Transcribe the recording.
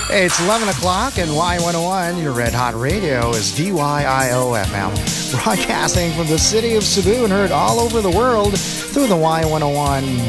It's 11 o'clock and Y101, your red hot radio, is DYIO FM. Broadcasting from the city of Cebu and heard all over the world through the Y101